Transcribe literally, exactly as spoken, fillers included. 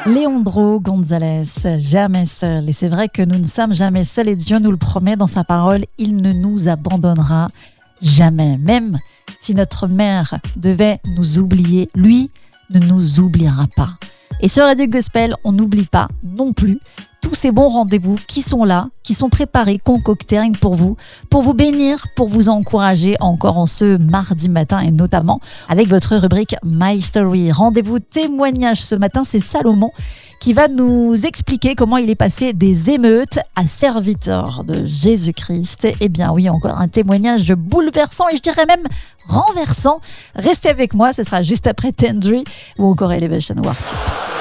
Leandro González, jamais seul. Et c'est vrai que nous ne sommes jamais seuls et Dieu nous le promet dans sa parole, il ne nous abandonnera jamais. Même si notre mère devait nous oublier, lui ne nous oubliera pas. Et sur Radio Gospel, on n'oublie pas non plus tous ces bons rendez-vous qui sont là, qui sont préparés, concoctés rien que pour vous, pour vous bénir, pour vous encourager encore en ce mardi matin et notamment avec votre rubrique My Story. Rendez-vous témoignage ce matin, c'est Salomon qui va nous expliquer comment il est passé des émeutes à serviteur de Jésus-Christ. Eh bien oui, encore un témoignage bouleversant et je dirais même renversant. Restez avec moi, ce sera juste après Tendry ou encore Elevation Worship.